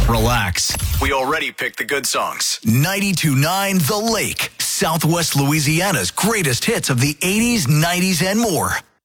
Relax. We already picked the good songs. 92.9 The Lake, Southwest Louisiana's greatest hits of the 80s, 90s, and more.